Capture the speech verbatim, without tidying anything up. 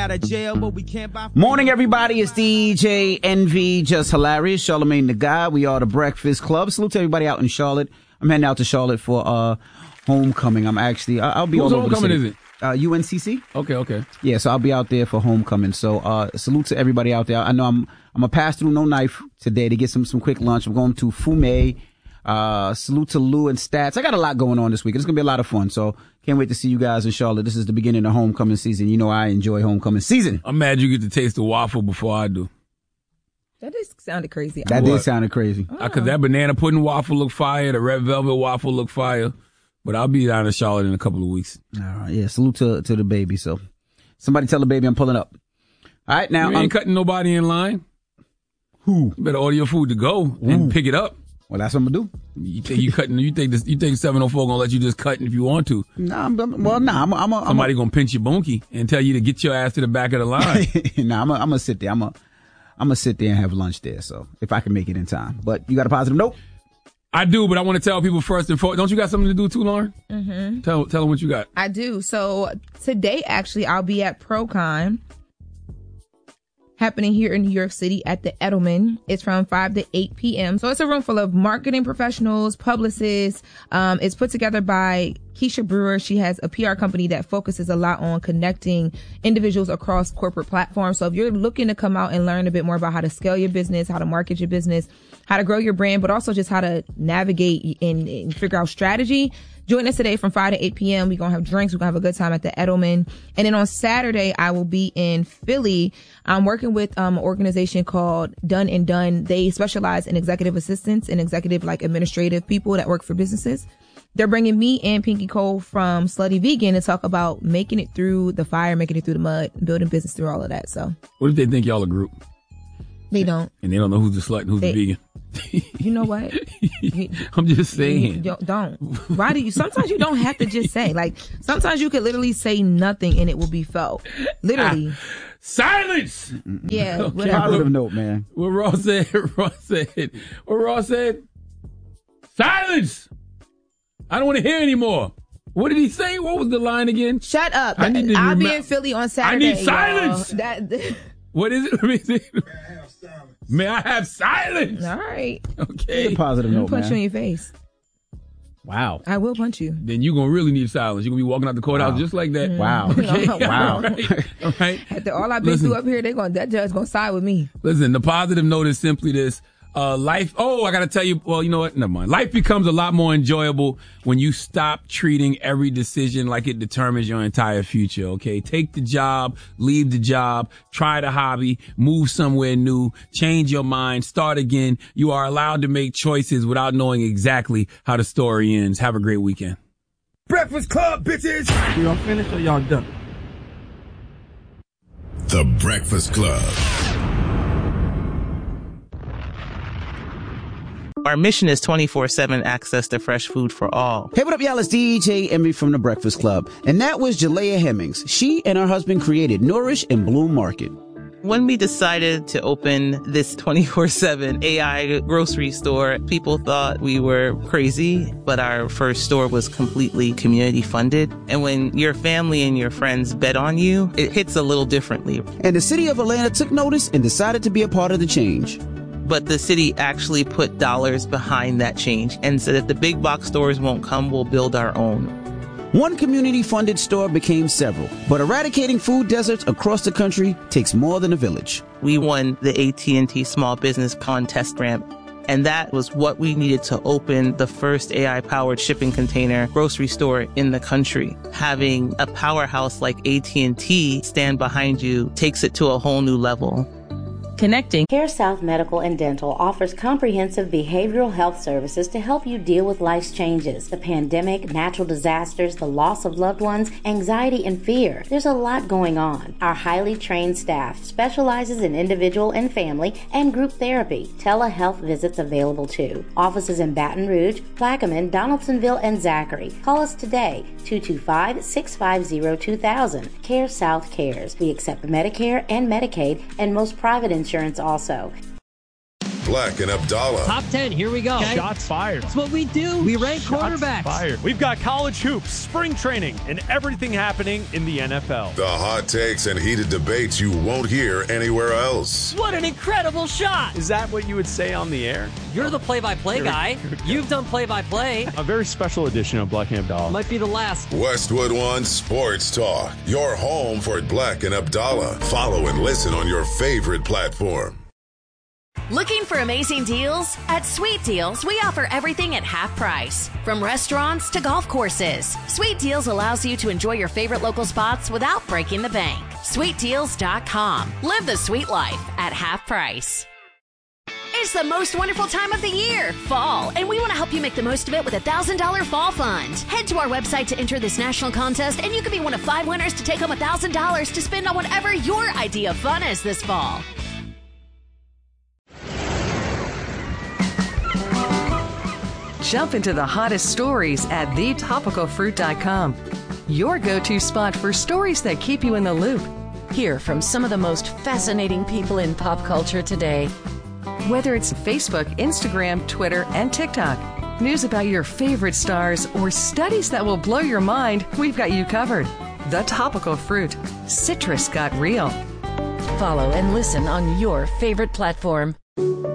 out of jail, but we can't buy. Morning, everybody. It's D J Envy, just hilarious. Charlamagne the Guy. We are the Breakfast Club. Salute to everybody out in Charlotte. I'm heading out to Charlotte for uh homecoming. I'm actually, I'll be Who's all over the city. homecoming is it? Uh, U N C C. Okay, okay. Yeah, so I'll be out there for homecoming. So uh salute to everybody out there. I know I'm I'm gonna pass through No Knife today to get some some quick lunch. I'm going to Fume. Uh, salute to Lou and Stats. I got a lot going on this week. It's going to be a lot of fun. So can't wait to see you guys in Charlotte. This is the beginning of homecoming season. You know, I enjoy homecoming season. I'm mad you get to taste the waffle before I do. That just sounded crazy. That What? did sound crazy. Oh. Uh, Cause that banana pudding waffle look fire. The red velvet waffle look fire. But I'll be down in Charlotte in a couple of weeks. All right. Yeah. Salute to, to the baby. So somebody tell the baby I'm pulling up. All right. Now, You ain't um, cutting nobody in line. who? You better order your food to go and Ooh. pick it up. Well, that's what I'm going to do. You think you cutting? You think this? You think seven oh four gonna let you just cut if you want to? Nah, I'm, I'm- well, nah, I'm, I'm, I'm, Somebody gonna pinch your bunkie and tell you to get your ass to the back of the line. nah, I'm, I'm gonna sit there. I'm gonna, I'm gonna sit there and have lunch there. So if I can make it in time, but you got a positive note? I do, but I want to tell people first and foremost. Don't you got something to do too, Lauren? Mm-hmm. Tell tell them what you got. I do. So today, actually, I'll be at ProCon, happening here in New York City at the Edelman. It's from five to eight p.m. So it's a room full of marketing professionals, publicists. Um, it's put together by Keisha Brewer. She has a P R company that focuses a lot on connecting individuals across corporate platforms. So if you're looking to come out and learn a bit more about how to scale your business, how to market your business, how to grow your brand, but also just how to navigate and, and figure out strategy, join us today from five to eight p.m. We're going to have drinks. We're going to have a good time at the Edelman. And then on Saturday, I will be in Philly. I'm working with um, an organization called Done and Done. They specialize in executive assistants and executive, like, administrative people that work for businesses. They're bringing me and Pinky Cole from Slutty Vegan to talk about making it through the fire, making it through the mud, building business through all of that. So What if they think y'all a group they don't. and they don't know who's the slut and who's They- the vegan? You know what? You- I'm just you saying. don't, don't. Why do you? Sometimes you don't have to just say. Like, sometimes you could literally say nothing and it will be felt. Literally. Silence. Yeah. Okay. Whatever. Positive note, man. What Ross said. Ross said. What Ross said. Silence. I don't want to hear anymore. What did he say? What was the line again? Shut up. I need to I'll be remem- in Philly on I Saturday. need silence. y'all. That. What is it? Let me see. May I have silence? All right. Okay. Positive I'm note, gonna punch you in man. your face. Wow. I will punch you. Then you're going to really need silence. You're going to be walking out the courthouse Wow. just like that. Wow. Okay. Wow. All right. All right. After all I've been Listen. through up here, they going that judge gonna side with me. Listen, the positive note is simply this. Uh, life, oh, I gotta tell you, well, you know what? Never mind. Life becomes a lot more enjoyable when you stop treating every decision like it determines your entire future, okay? Take the job, leave the job, try the hobby, move somewhere new, change your mind, start again. You are allowed to make choices without knowing exactly how the story ends. Have a great weekend. Breakfast Club, bitches. Y'all finished or y'all done? The Breakfast Club. Our mission is twenty-four seven access to fresh food for all. Hey, what up, y'all? It's D J Envy from The Breakfast Club. And that was Jalea Hemmings. She and her husband created Nourish and Bloom Market. When we decided to open this twenty-four seven A I grocery store, people thought we were crazy, but our first store was completely community funded. And when your family and your friends bet on you, it hits a little differently. And the city of Atlanta took notice and decided to be a part of the change. But the city actually put dollars behind that change and said if the big box stores won't come, we'll build our own. One community-funded store became several, but eradicating food deserts across the country takes more than a village. We won the A T and T Small Business Contest Grant, and that was what we needed to open the first A I-powered shipping container grocery store in the country. Having a powerhouse like A T and T stand behind you takes it to a whole new level. Connecting. CareSouth Medical and Dental offers comprehensive behavioral health services to help you deal with life's changes. The pandemic, natural disasters, the loss of loved ones, anxiety, and fear. There's a lot going on. Our highly trained staff specializes in individual and family and group therapy. Telehealth visits available too. Offices in Baton Rouge, Plaquemine, Donaldsonville, and Zachary. Call us today, two two five, six five zero, two thousand. CareSouth Cares. We accept Medicare and Medicaid and most private insurance. Insurance also. Black and Abdallah. Top ten, here we go. Okay. Shots fired. That's what we do. We rank Shots quarterbacks. Fired. We've got college hoops, spring training, and everything happening in the N F L. The hot takes and heated debates you won't hear anywhere else. What an incredible shot. Is that what you would say on the air? You're the play-by-play guy. You've done play-by-play. A very special edition of Black and Abdallah. Might be the last. Westwood One Sports Talk. Your home for Black and Abdallah. Follow and listen on your favorite platform. Looking for amazing deals? At Sweet Deals, we offer everything at half price. From restaurants to golf courses, Sweet Deals allows you to enjoy your favorite local spots without breaking the bank. sweet deals dot com. Live the sweet life at half price. It's the most wonderful time of the year, fall, and we want to help you make the most of it with a one thousand dollars Fall Fund. Head to our website to enter this national contest, and you could be one of five winners to take home one thousand dollars to spend on whatever your idea of fun is this fall. Jump into the hottest stories at the topical fruit dot com. Your go-to spot for stories that keep you in the loop. Hear from some of the most fascinating people in pop culture today. Whether it's Facebook, Instagram, Twitter, and TikTok, news about your favorite stars, or studies that will blow your mind, we've got you covered. The Topical Fruit. Citrus got real. Follow and listen on your favorite platform.